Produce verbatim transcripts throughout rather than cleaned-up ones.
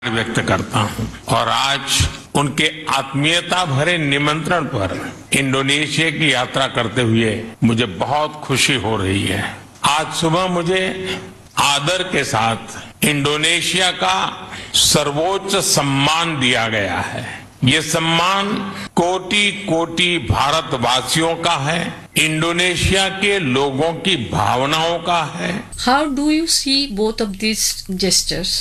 व्यक्त करता हूं और आज उनके आत्मीयता भरे निमंत्रण पर इंडोनेशिया की यात्रा करते हुए मुझे बहुत खुशी हो रही है। आज सुबह मुझे आदर के साथ इंडोनेशिया का सर्वोच्च सम्मान दिया गया है। ये सम्मान कोटि कोटि भारतवासियों का है, इंडोनेशिया के लोगों की भावनाओं का है। How do you see both of these gestures?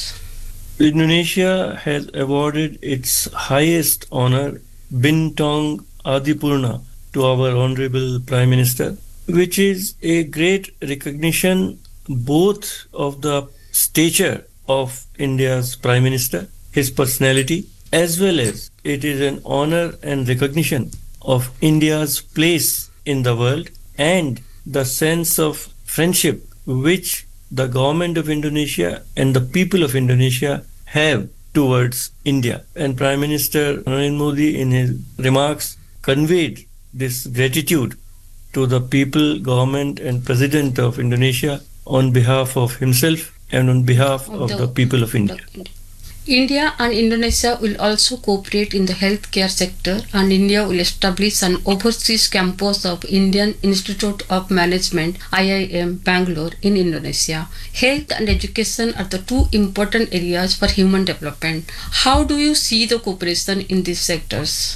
Indonesia has awarded its highest honor, Bintang Adipurna, to our Honorable Prime Minister, which is a great recognition both of the stature of India's Prime Minister, his personality, as well as it is an honor and recognition of India's place in the world and the sense of friendship which the government of Indonesia and the people of Indonesia have towards India. And Prime Minister Narendra Modi in his remarks conveyed this gratitude to the people, government and President of Indonesia on behalf of himself and on behalf of, of the, the people of India. India and Indonesia will also cooperate in the healthcare sector, and India will establish an overseas campus of Indian Institute of Management I I M Bangalore in Indonesia. Health and education are the two important areas for human development. How do you see the cooperation in these sectors?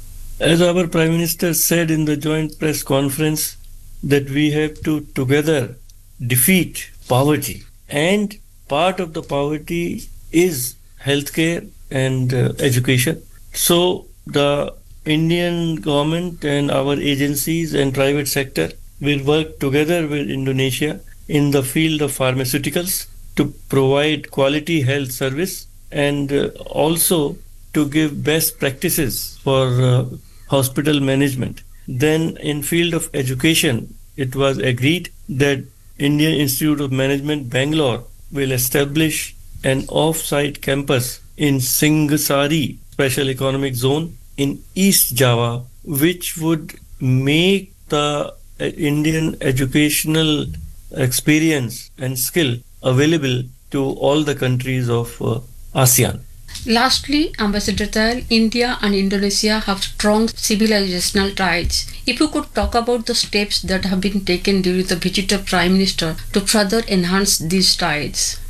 As our Prime Minister said in the joint press conference, that we have to together defeat poverty, and part of the poverty is healthcare and uh, education. So the Indian government and our agencies and private sector will work together with Indonesia in the field of pharmaceuticals to provide quality health service and uh, also to give best practices for uh, hospital management. Then in field of education, it was agreed that Indian Institute of Management Bangalore will establish an off-site campus in Singasari Special Economic Zone in East Java, which would make the Indian educational experience and skill available to all the countries of uh, ASEAN. Lastly, Ambassador Dayal, India and Indonesia have strong civilizational ties. If you could talk about the steps that have been taken during the visit of Prime Minister to further enhance these ties.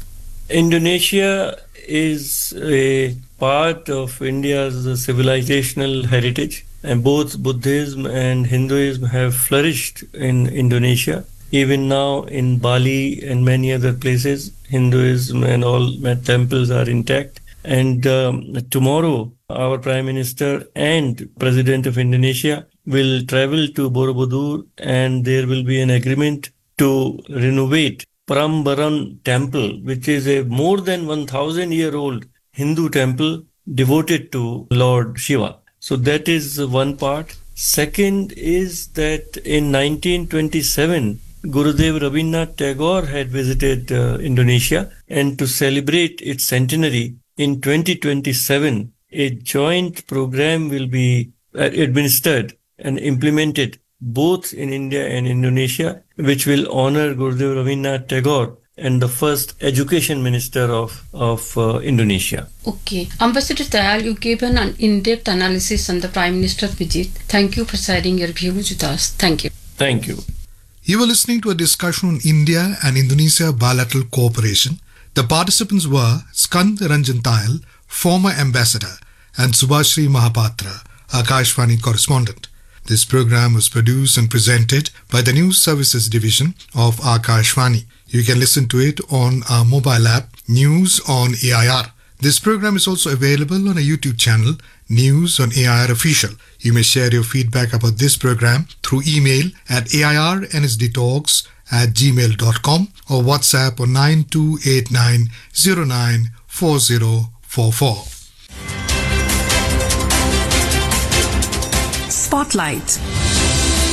Indonesia is a part of India's civilizational heritage, and both Buddhism and Hinduism have flourished in Indonesia. Even now in Bali and many other places, Hinduism and all temples are intact. And um, tomorrow, our Prime Minister and President of Indonesia will travel to Borobudur, and there will be an agreement to renovate Prambaran temple, which is a more than one thousand year old Hindu temple devoted to Lord Shiva. So that is one part. Second is that in nineteen twenty-seven, Gurudev Rabindranath Tagore had visited uh, Indonesia, and to celebrate its centenary in twenty twenty-seven, a joint program will be administered and implemented both in India and Indonesia, which will honor Gurudev Rabindranath Tagore and the first education minister of, of uh, Indonesia. Okay. Ambassador Dayal, you gave an in-depth analysis on the Prime Minister's visit. Thank you for sharing your views with us. Thank you. Thank you. You were listening to a discussion on India and Indonesia bilateral cooperation. The participants were Skand Ranjan Dayal, former ambassador, and Subhashri Mahapatra, Akashvani correspondent. This program was produced and presented by the News Services Division of Akashvani. You can listen to it on our mobile app, News on A I R. This program is also available on a YouTube channel, News on A I R Official. You may share your feedback about this program through email at airnsdtalks at gmail dot com or WhatsApp on nine two eight nine zero nine four zero four four. Spotlight.